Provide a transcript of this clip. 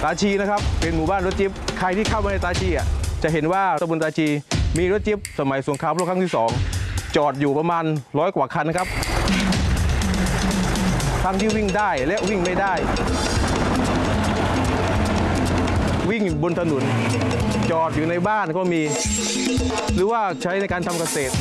ตาชีนะครับเป็นหมู่บ้านรถจิ๊บใครที่เข้ามาในตาชีจะเห็นว่าตำบลตาชีมีรถจิ๊บสมัยสงครามโลกครั้งที่ 2จอดอยู่ประมาณ100 กว่าคันนะครับทั้งที่วิ่งได้และวิ่งไม่ได้วิ่งบนถนนจอดอยู่ในบ้านก็มีหรือว่าใช้ในการทำเกษตร